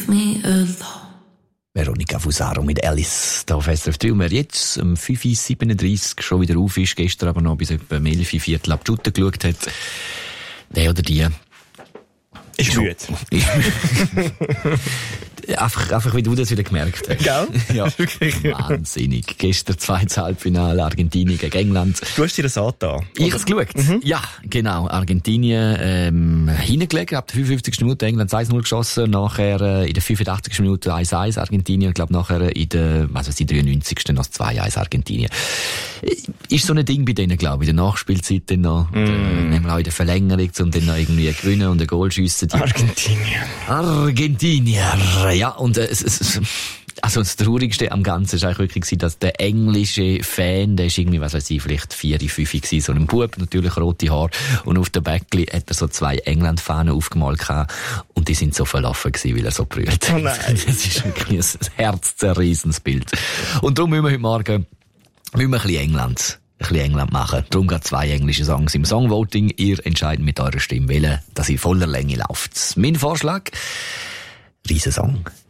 me alone. Veronika Fusaro mit Alice da auf SRF 3. Und wer jetzt um 5:37 Uhr schon wieder auf ist, gestern aber noch bis etwa 11:15 ab die Schutte geschaut hat, der oder die ist müde. Einfach wie du das wieder gemerkt hast. Gell? Ja, wahnsinnig. Gestern 2. Halbfinale, Argentinien gegen England. Du hast dir das angetan? Ich hab's geschaut. Ja, genau. Argentinien hingelegen, ab der 55. Minute England 1-0 geschossen, nachher in der 85. Minute 1-1 Argentinien, ich glaube nachher in der 93. noch 2-1 Argentinien. Ist so ein Ding bei denen, glaube ich, in der Nachspielzeit dann noch, nehmen wir auch in der Verlängerung, um dann noch irgendwie gewinnen und ein Goal schiessen. Argentinier. Ja, und also das Traurigste am Ganzen ist eigentlich wirklich, dass der englische Fan, der ist irgendwie, was weiß ich, vielleicht 4, 5 gewesen, so ein Bub, natürlich rote Haare, und auf der Bäckli hat er so 2 England-Fahnen aufgemalt gehabt, und die sind so verlaufen gewesen, weil er so brüllt. Oh nein. Das ist wirklich ein herzzerreißendes Bild. Und darum müssen wir heute Morgen ein bisschen England machen. Darum geht 2 englische Songs im Songvoting. Ihr entscheidet mit eurer Stimme, welche, dass sie voller Länge läuft. Mein Vorschlag: Riesensong.